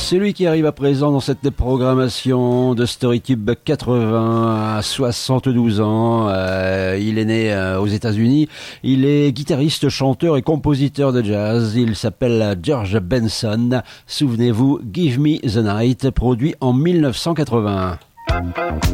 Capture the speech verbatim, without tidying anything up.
Celui qui arrive à présent dans cette programmation de Storytube quatre-vingts à soixante-douze ans, euh, il est né euh, aux États-Unis, il est guitariste, chanteur et compositeur de jazz, il s'appelle George Benson. Souvenez-vous, Give Me the Night, produit en mille neuf cent quatre-vingt-un.